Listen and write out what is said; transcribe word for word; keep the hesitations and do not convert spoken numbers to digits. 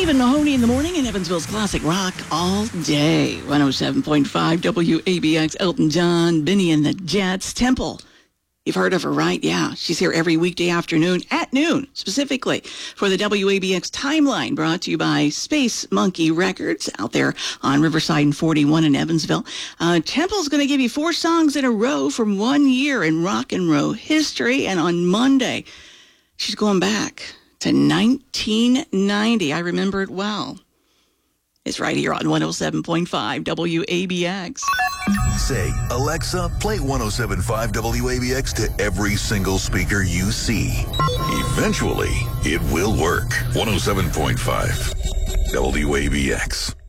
Steve and Mahoney in the morning in Evansville's Classic Rock all day. one oh seven point five W A B X, Elton John, Benny and the Jets, Temple. You've heard of her, right? Yeah, she's here every weekday afternoon at noon, specifically for the W A B X Timeline, brought to you by Space Monkey Records out there on Riverside and forty-one in Evansville. Uh, Temple's going to give you four songs in a row from one year in rock and roll history, and on Monday, she's going back to nineteen ninety. I remember it well. It's right here on one oh seven point five W A B X. Say, Alexa, play one oh seven point five W A B X to every single speaker you see. Eventually, it will work. one oh seven point five W A B X.